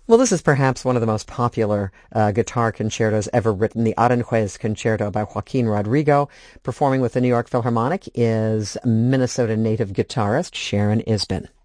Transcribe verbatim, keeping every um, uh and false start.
Well, this is perhaps one of the most popular uh, guitar concertos ever written. The Aranjuez Concerto by Joaquin Rodrigo. Performing with the New York Philharmonic is Minnesota native guitarist Sharon Isbin.